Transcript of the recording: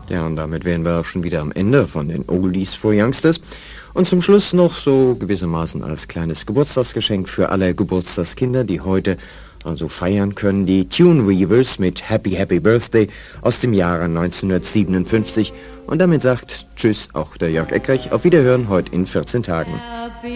Ja, und damit wären wir auch schon wieder am Ende von den Oldies for Youngsters. Und zum Schluss noch so gewissermaßen als kleines Geburtstagsgeschenk für alle Geburtstagskinder, die heute also feiern können, die Tune Weavers mit Happy Happy Birthday aus dem Jahre 1957. Und damit sagt Tschüss auch der Jörg Eckrich. Auf Wiederhören heute in 14 Tagen.